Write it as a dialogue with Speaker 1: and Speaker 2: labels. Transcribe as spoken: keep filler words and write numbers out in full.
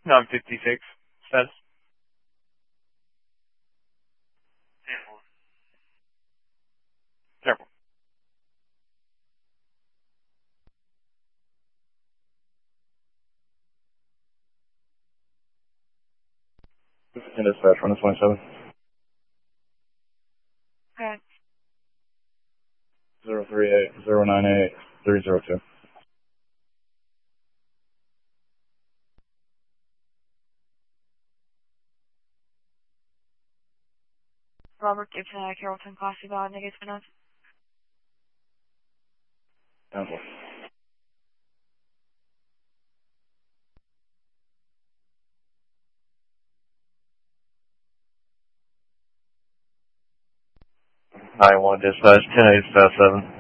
Speaker 1: No, I'm fifty-six. Status. Careful.
Speaker 2: In dispatch, one twenty-seven.
Speaker 3: Okay.
Speaker 2: Zero three eight zero nine eight three zero two.
Speaker 3: Robert Gibson out of Carrollton, Classy Bob, negative finance.
Speaker 2: Council. nine one dispatch, ten eight seven.